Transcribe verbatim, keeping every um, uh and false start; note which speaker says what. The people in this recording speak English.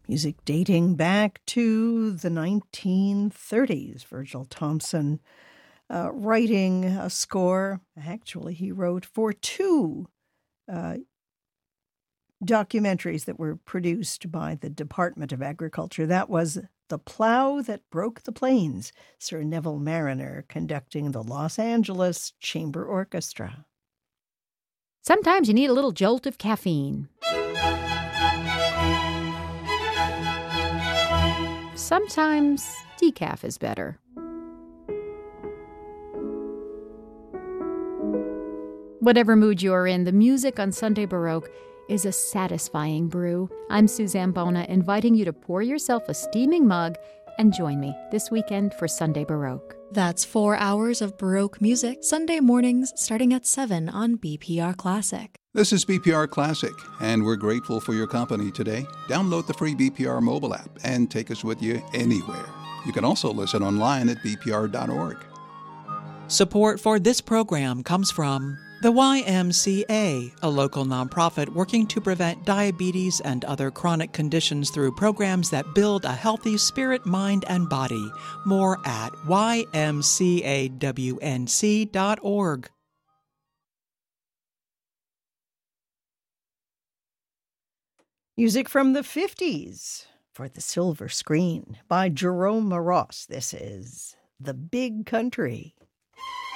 Speaker 1: Music dating back to the nineteen thirties. Virgil Thomson uh, writing a score. Actually, he wrote for two uh, documentaries that were produced by the Department of Agriculture. That was The Plow That Broke the Plains, Sir Neville Marriner conducting the Los Angeles Chamber Orchestra.
Speaker 2: Sometimes you need a little jolt of caffeine. Sometimes decaf is better. Whatever mood you're in, the music on Sunday Baroque is a satisfying brew. I'm Suzanne Bona, inviting you to pour yourself a steaming mug and join me this weekend for Sunday Baroque.
Speaker 3: That's four hours of Baroque music, Sunday mornings starting at seven on B P R Classic.
Speaker 4: This is B P R Classic, and we're grateful for your company today. Download the free B P R mobile app and take us with you anywhere. You can also listen online at b p r dot org.
Speaker 5: Support for this program comes from the Y M C A, a local nonprofit working to prevent diabetes and other chronic conditions through programs that build a healthy spirit, mind, and body. More at y m c a w n c dot org.
Speaker 1: Music from the fifties for the silver screen by Jerome Ross. This is The Big Country.